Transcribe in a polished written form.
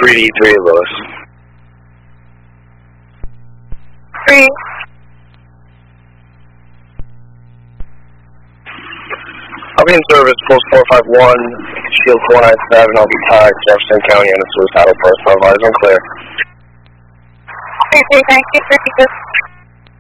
3D3 Lewis. 3. I'll be in service, post 451, shield 497, I'll be tied, Jefferson County, and a suicidal person. Otherwise, I'm clear. Okay, thank you.